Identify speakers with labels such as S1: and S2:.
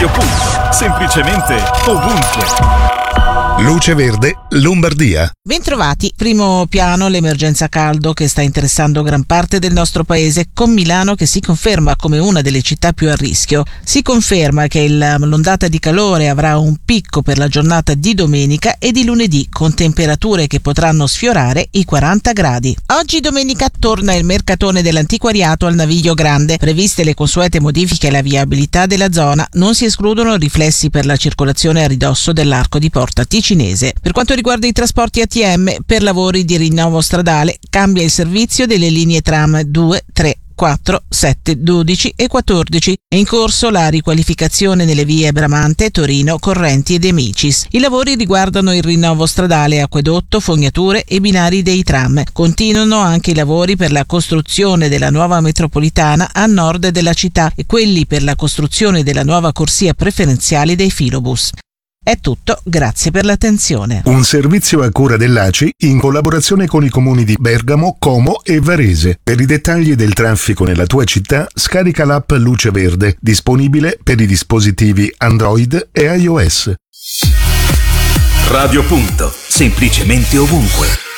S1: Radio Punto, semplicemente ovunque.
S2: Luce Verde, Lombardia.
S3: Bentrovati. Primo piano l'emergenza caldo che sta interessando gran parte del nostro paese, con Milano che si conferma come una delle città più a rischio. Si conferma che l'ondata di calore avrà un picco per la giornata di domenica e di lunedì, con temperature che potranno sfiorare i 40 gradi. Oggi domenica torna il mercatone dell'antiquariato al Naviglio Grande. Previste le consuete modifiche alla viabilità della zona, non si escludono riflessi per la circolazione a ridosso dell'arco di Porta Ticinese. Per quanto riguarda i trasporti ATM, per lavori di rinnovo stradale cambia il servizio delle linee tram 2, 3, 4, 7, 12 e 14. È in corso la riqualificazione nelle vie Bramante, Torino, Correnti ed Emicis. I lavori riguardano il rinnovo stradale, acquedotto, fognature e binari dei tram. Continuano anche i lavori per la costruzione della nuova metropolitana a nord della città e quelli per la costruzione della nuova corsia preferenziale dei filobus. È tutto, grazie per l'attenzione.
S2: Un servizio a cura dell'ACI in collaborazione con i comuni di Bergamo, Como e Varese. Per i dettagli del traffico nella tua città, scarica l'app Luce Verde, disponibile per i dispositivi Android e iOS.
S1: Radio Punto, semplicemente ovunque.